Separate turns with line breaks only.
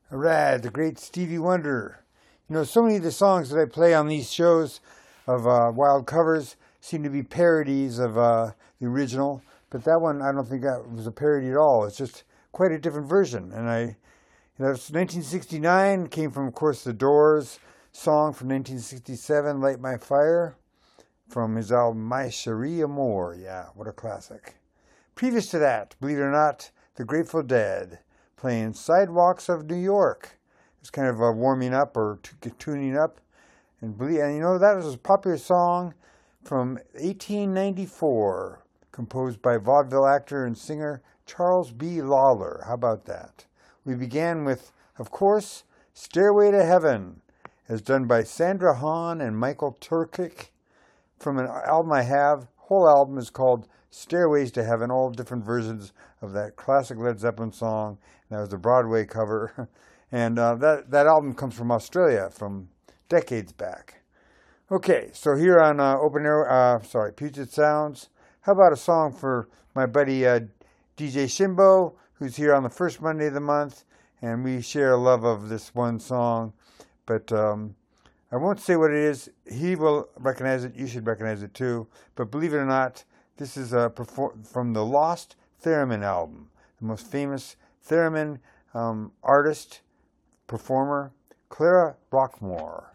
Rad, the great Stevie Wonder. You know, so many of the songs that I play on these shows of wild covers seem to be parodies of the original, but that one I don't think that was a parody at all. It's just quite a different version. And it's 1969, came from, of course, The Doors song from 1967, Light My Fire, from his album My Cherie Amour. Yeah, what a classic. Previous to that, believe it or not, The Grateful Dead, playing Sidewalks of New York. It's kind of warming up or tuning up. And you know, that was a popular song from 1894, composed by vaudeville actor and singer Charles B. Lawler. How about that? We began with, of course, Stairway to Heaven, as done by Sandra Hahn and Michael Turkic, from an album I have. Whole album is called Stairways to Heaven, all different versions of that classic Led Zeppelin song. And that was the Broadway cover. And that album comes from Australia from decades back. Okay, so here on Puget Sounds, how about a song for my buddy DJ Shimbo, who's here on the first Monday of the month, and we share a love of this one song. But I won't say what it is. He will recognize it. You should recognize it too. But believe it or not, this is from the Lost Theremin album, the most famous theremin artist, performer, Clara Rockmore.